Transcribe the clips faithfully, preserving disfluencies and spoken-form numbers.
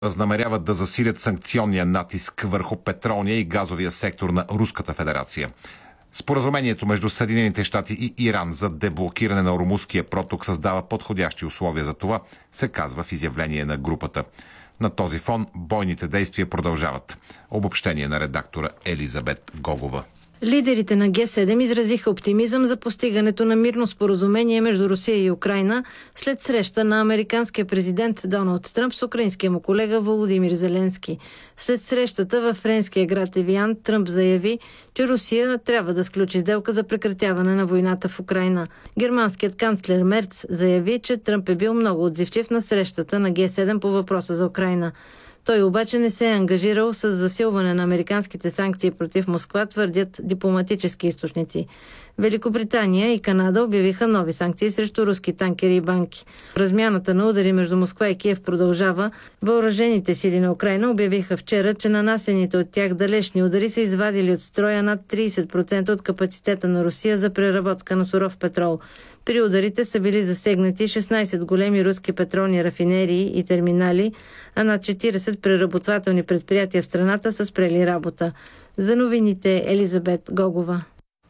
възнамеряват да засилят санкционния натиск върху петролния и газовия сектор на Руската федерация. Споразумението между Съединените щати и Иран за деблокиране на Ормузския проток създава подходящи условия за това, се казва в изявление на групата. На този фон бойните действия продължават. Обобщение на редактора Елизабет Гогова. Лидерите на Ге седем изразиха оптимизъм за постигането на мирно споразумение между Русия и Украйна след среща на американския президент Доналд Тръмп с украинския му колега Володимир Зеленски. След срещата във френския град Евиан, Тръмп заяви, че Русия трябва да сключи сделка за прекратяване на войната в Украйна. Германският канцлер Мерц заяви, че Тръмп е бил много отзивчив на срещата на Ге седем по въпроса за Украйна. Той обаче не се е ангажирал с засилване на американските санкции против Москва, твърдят дипломатически източници. Великобритания и Канада обявиха нови санкции срещу руски танкери и банки. Размяната на удари между Москва и Киев продължава. Въоръжените сили на Украйна обявиха вчера, че нанасените от тях далечни удари са извадили от строя над трийсет процента от капацитета на Русия за преработка на суров петрол. При ударите са били засегнати шестнайсет големи руски петролни рафинерии и терминали, а над четирийсет преработвателни предприятия в страната са спрели работа. За новините Елизабет Гогова.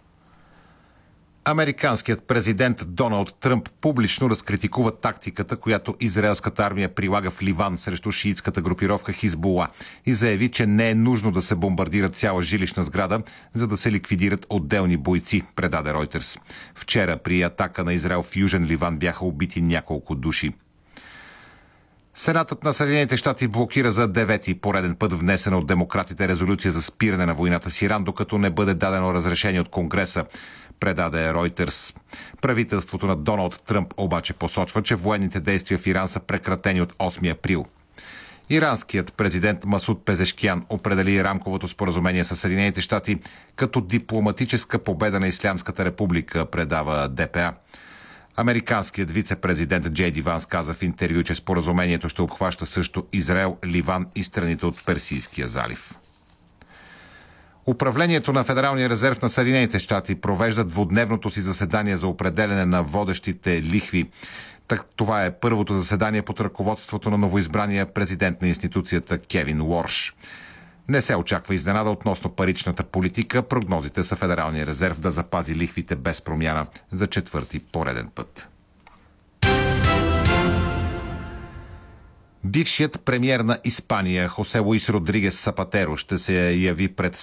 Американският президент Доналд Тръмп публично разкритикува тактиката, която израелската армия прилага в Ливан срещу шиитската групировка Хизбула и заяви, че не е нужно да се бомбардира цяла жилищна сграда, за да се ликвидират отделни бойци, предаде Ройтерс. Вчера при атака на Израел в Южен Ливан бяха убити няколко души. Сенатът на Съединените щати блокира за девети пореден път внесена от демократите резолюция за спиране на войната с Иран, докато не бъде дадено разрешение от Конгреса, предаде Ройтерс. Правителството на Доналд Тръмп обаче посочва, че военните действия в Иран са прекратени от осми април. Иранският президент Масуд Пезешкиян определи рамковото споразумение с Съединените щати като дипломатическа победа на Ислямската република, предава Д П А. Американският вице-президент Джей Ди Ванс каза в интервю, че споразумението ще обхваща също Израел, Ливан и страните от Персийския залив. Управлението на Федералния резерв на Съединените щати провежда двудневното си заседание за определене на водещите лихви. Так, това е първото заседание под ръководството на новоизбрания президент на институцията Кевин Уорш. Не се очаква изненада относно паричната политика. Прогнозите са Федералния резерв да запази лихвите без промяна за четвърти пореден път. Бившият премиер на Испания Хосе Луис Родригес Сапатеро ще се яви пред